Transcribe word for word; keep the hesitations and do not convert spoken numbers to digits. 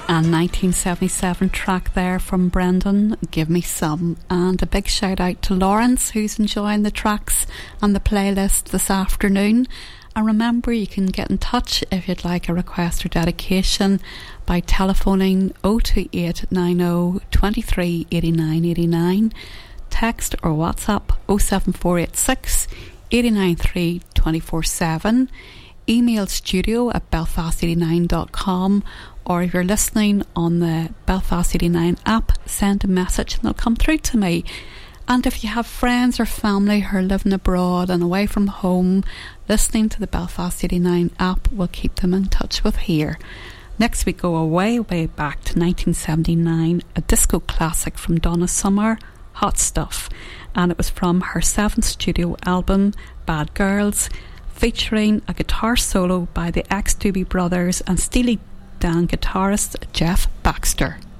A nineteen seventy-seven track there from Brendan, Give Me Some. And a big shout out to Lawrence, who's enjoying the tracks and the playlist this afternoon. And remember, you can get in touch if you'd like a request or dedication by telephoning oh two eight nine oh, two three eight nine eight nine, text or WhatsApp oh seven four eight six, eight nine three, two four seven, email studio at belfast eighty nine dot com, or if you're listening on the Belfast eighty-nine app, send a message and they'll come through to me. And if you have friends or family who are living abroad and away from home, listening to the Belfast eighty-nine app will keep them in touch with here. Next we go away, way back to nineteen seventy-nine, a disco classic from Donna Summer, Hot Stuff. And it was from her seventh studio album, Bad Girls, featuring a guitar solo by the ex-Doobie Brothers and Steely Dan guitarist Jeff Baxter.